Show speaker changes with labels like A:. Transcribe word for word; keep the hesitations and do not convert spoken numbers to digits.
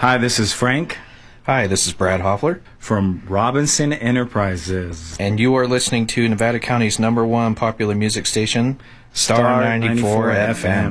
A: Hi, this is Frank
B: Hi, this is Brad Hoffler.
A: from Robinson Enterprises.
B: And you are listening to Nevada County's number one popular music station, Star, ninety-four F M.